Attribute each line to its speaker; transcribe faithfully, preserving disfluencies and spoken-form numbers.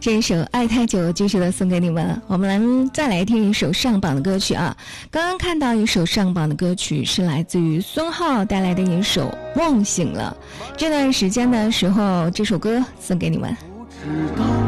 Speaker 1: 这一首《爱太久》继续的送给你们。我们来再来听一首上榜的歌曲啊！刚刚看到一首上榜的歌曲是来自于孙浩带来的一首《梦醒了》。这段时间的时候，这首歌送给你们。
Speaker 2: 不知道